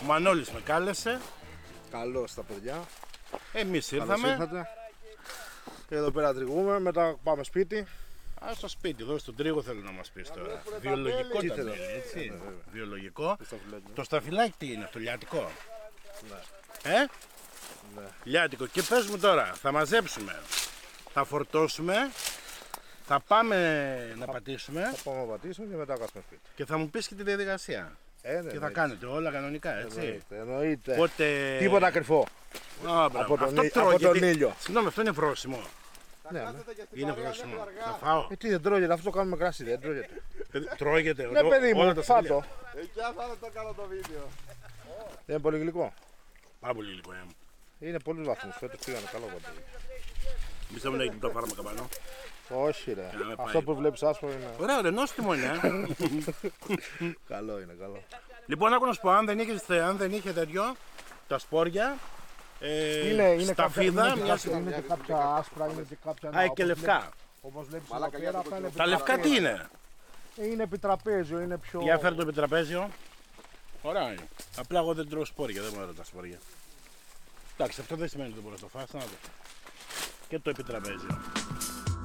Μανώλης με κάλεσε. Καλώς τα παιδιά. Εμείς Καλώς ήρθαμε. ήρθατε. Και εδώ πέρα τριγούμε, μετά πάμε σπίτι. Α, στο σπίτι, εδώ στον τρίγο θέλω να μας πεις τώρα. Βιολογικό Τι τα θέλω. μέλι, έτσι. Βιολογικό. Σταφυλάκι. Το σταφυλάκι τι είναι, το λιάτικο. Ναι. Ναι. Λιάτικο. Και πες μου τώρα, θα μαζέψουμε, θα φορτώσουμε, θα πάμε να πατήσουμε Θα πάμε να πατήσουμε και μετά κάνουμε σπίτι. και θα μου πεις και τη διαδικασία. Ναι, Και θα εννοείται. κάνετε όλα κανονικά, έτσι. Εννοείται. Οπότε... Τίποτα κρυφό. Α, μπράβο. Από τον Αυτό ήλιο- τρώω, από τον γιατί- ήλιο. Συγγνώμη, αυτό είναι βρόσιμο. Ναι, ναι. Είναι βρόσιμο. Θα φάω. Τι δεν τρώγεται, αυτό το κάνουμε κράσι, δεν τρώγεται. Τρώγεται. Ναι, παιδί όλα μου, τα φάτο. Εκεί θα το κάνω το βίντεο. Δεν είναι πολύ γλυκό. Πάρα πολύ υλικό. Είναι πολλούς βαθμούς, φέτος πήγανε καλό κοντά. Μη θα μην έγινε το φάρμακα πάνω. Όχι ρε, να με πάει. αυτό που βλέπεις άσπρο είναι. Ωραία, ρε, νόστιμο είναι. Καλό είναι, καλό. Λοιπόν, άκου να σου πω, αν δεν είχε τέτοιο, τα σπόρια, σταφίδα, Είναι και κάποια άσπρα, είναι και κάποια. και λευκά. Όπως βλέπεις εδώ πέρα, αυτά είναι Τα λευκά τι είναι. Είναι επιτραπέζιο, είναι πιο. Για φέρε το επιτραπέζιο. Ωραία είναι. Απλά εγώ δεν τρώω σπόρια, δεν μου αρέσουν τα σπόρια. Εντάξει, αυτό δεν σημαίνει ότι δεν μπορεί να το φας, να δω. Και το επιτραπέζιο.